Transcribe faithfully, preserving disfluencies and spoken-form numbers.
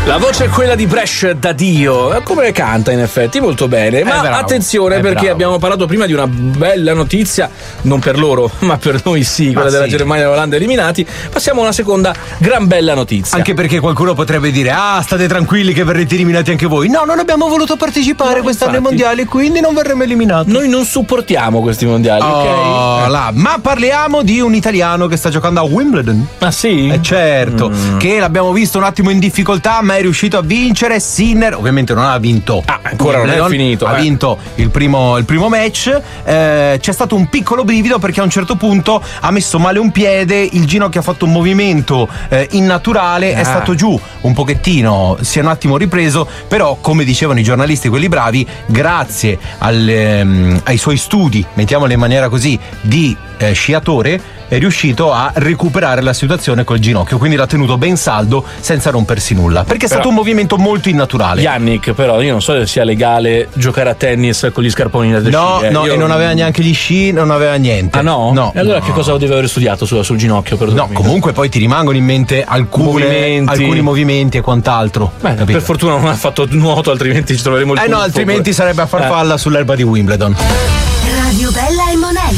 La voce è quella di Bresh da Dio. Come canta in effetti molto bene. Ma bravo, attenzione perché bravo. abbiamo parlato prima di una bella notizia, non per loro ma per noi sì, quella Ma della sì. Germania e l'Olanda eliminati. Passiamo a una seconda gran bella notizia. Anche perché qualcuno potrebbe dire: ah, state tranquilli che verrete eliminati anche voi. No, non abbiamo voluto partecipare No, quest'anno ai infatti. mondiali, quindi non verremo eliminati. Noi non supportiamo questi mondiali, Oh, ok? là. Ma parliamo di un italiano che sta giocando a Wimbledon. Ah sì? Eh certo, Mm. che l'abbiamo visto un attimo in difficoltà, ma è riuscito a vincere. Sinner ovviamente non ha vinto. Ah, ancora non è Wimbledon, finito, Ha eh. vinto il primo, il primo match. Eh, c'è stato un piccolo brivido perché a un certo punto ha messo male un piede, il ginocchio ha fatto un movimento eh, innaturale, Ah. è stato giù un pochettino, si è un attimo ripreso, però come dicevano i giornalisti, quelli bravi, grazie al, ehm, ai suoi studi, mettiamolo in maniera così, di eh, sciatore, è riuscito a recuperare la situazione col ginocchio, quindi l'ha tenuto ben saldo senza rompersi nulla, perché è Però- stato un movimento molto innaturale. Yannick, però io non so se sia legale giocare a tennis con gli scarponi da No, sci, eh. no, Io- e non aveva neanche gli sci, non aveva niente. Ah no? No. E allora no. che cosa deve aver studiato sul, sul ginocchio? No, Perdonami. comunque poi ti rimangono in mente alcune, Movimenti. alcuni movimenti e quant'altro. Beh, capito? per fortuna non ha fatto nuoto, altrimenti ci troveremo il Eh no, tuffo. altrimenti sarebbe a farfalla sull'erba di Wimbledon. Radio Bella e Monello.